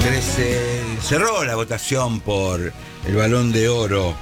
cerró la votación por el Balón de Oro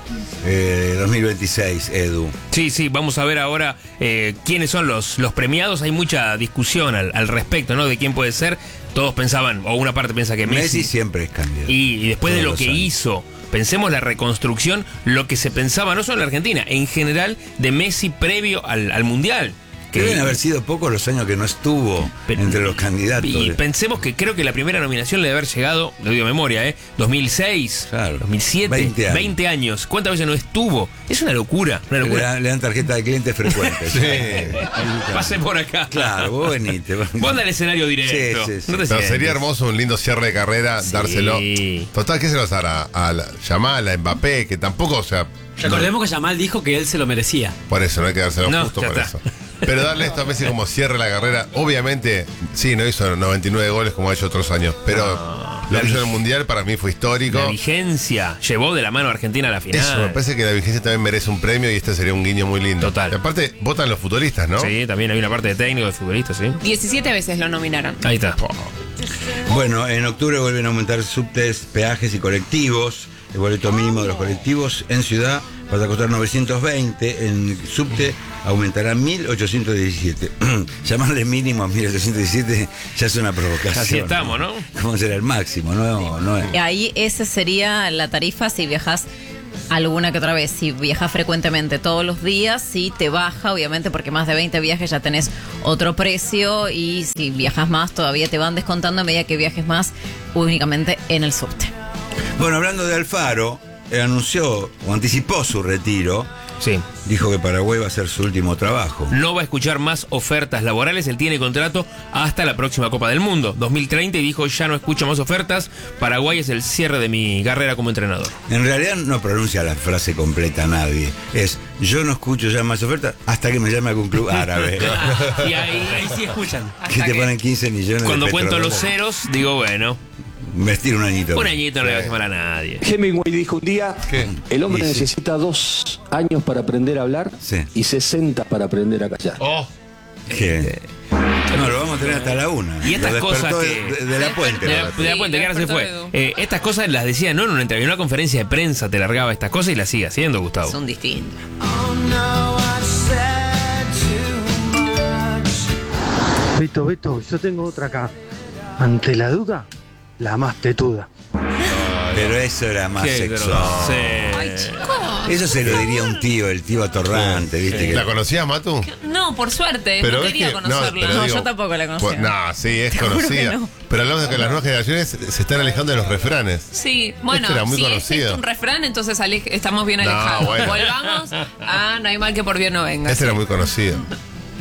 2026, Edu. Sí, vamos a ver ahora quiénes son los premiados. Hay mucha discusión al respecto, ¿no? De quién puede ser. Todos pensaban, o una parte piensa que Messi siempre es candidato. Y después de lo que años hizo, pensemos la reconstrucción, lo que se pensaba, no solo en la Argentina, en general, de Messi previo al Mundial. Que deben haber sido pocos los años que no estuvo entre los candidatos. Y pensemos que creo que la primera nominación le debe haber llegado, lo digo de memoria, 2006, claro, 2007, 20 años. ¿Cuántas veces no estuvo? Es una locura. Le dan tarjeta de clientes frecuentes. Sí. Pase por acá. Claro, vos venite. Vos anda al escenario directo. Sí. Pero sería hermoso un lindo cierre de carrera, dárselo. Total, ¿qué se lo dará? A Yamal, a Mbappé, que tampoco, o sea... Recordemos que Yamal dijo que él se lo merecía. Por eso, no hay que dárselo justo por está. eso. Pero darle esto a Messi como cierre la carrera, obviamente, sí, no hizo 99 goles como ha hecho otros años, pero lo que hizo en el Mundial para mí fue histórico. La vigencia, llevó de la mano a Argentina a la final. Eso, me parece que la vigencia también merece un premio y este sería un guiño muy lindo. Total. Y aparte, votan los futbolistas, ¿no? Sí, también hay una parte de técnico, de futbolistas, sí. 17 veces lo nominaron. Ahí está. Bueno, en octubre vuelven a aumentar subtes, peajes y colectivos. El boleto mínimo de los colectivos en ciudad va a costar 920, en subte aumentará 1817. Llamarle mínimo a 1817 ya es una provocación. Así estamos, ¿no? ¿Cómo será el máximo? No es. Y ahí esa sería la tarifa si viajas alguna que otra vez. Si viajas frecuentemente todos los días, sí te baja, obviamente, porque más de 20 viajes ya tenés otro precio, y si viajas más todavía te van descontando a medida que viajes más únicamente en el subte. Bueno, hablando de Alfaro, anunció o anticipó su retiro. Sí. Dijo que Paraguay va a ser su último trabajo. No va a escuchar más ofertas laborales. Él tiene contrato hasta la próxima Copa del Mundo 2030 y dijo: ya no escucho más ofertas. Paraguay es el cierre de mi carrera como entrenador. En realidad no pronuncia la frase completa nadie. Es: yo no escucho ya más ofertas hasta que me llame algún club árabe. Y ahí sí escuchan. Que te ponen 15 millones Cuando de cuento los petrodólares. ceros, digo, bueno, Vestir un añito. un añito no le va a hacer mal a nadie. Hemingway dijo un día: el hombre Sí. necesita 2 años para aprender a hablar y 60 para aprender a callar. Que no, lo vamos a tener hasta la 1. Y estas Lo cosas despertó que... de la puente. De la puente, que ahora se fue. Estas cosas las decía, no en una entrevista, en una conferencia de prensa te largaba estas cosas y las sigue haciendo, Gustavo. Son distintos. Beto, yo tengo otra acá. Ante la duda, la más tetuda. Pero eso era más sexual. Ay, chicos. Eso se lo diría un tío, el tío atorrante, ¿viste? Que ¿La conocías, Matu? No, por suerte. Pero no es quería que- conocerla. pero No, digo, yo tampoco la conocía. Pues, no, sí, es Te juro que conocida. no. Pero hablamos de que las nuevas generaciones se están alejando de los refranes. Sí, bueno, Este era muy si conocido. es un refrán, entonces estamos bien No, alejados. bueno. Volvamos a no hay mal que por bien no venga. Este era muy conocido.